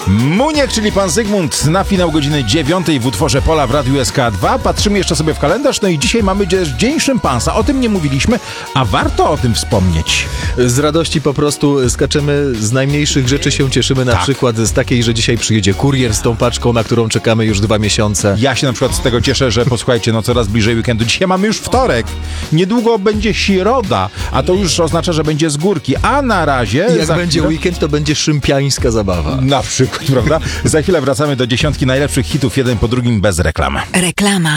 Muniek, czyli pan Zygmunt, na finał godziny 9 w utworze Pola w Radiu SK2. Patrzymy jeszcze sobie w kalendarz, no i dzisiaj mamy dzień szympansa. O tym nie mówiliśmy, a warto o tym wspomnieć. Z radości po prostu skaczemy, z najmniejszych rzeczy się cieszymy, na przykład z takiej, że dzisiaj przyjedzie kurier z tą paczką, na którą czekamy już 2 miesiące. Ja się na przykład z tego cieszę, że posłuchajcie, no coraz bliżej weekendu. Dzisiaj mamy już wtorek, niedługo będzie środa, a to już oznacza, że będzie z górki, a na razie... Jak będzie weekend, to będzie szympiańska zabawa. Na przykład, prawda? Za chwilę wracamy do 10 najlepszych hitów, jeden po drugim, bez reklam. Reklama.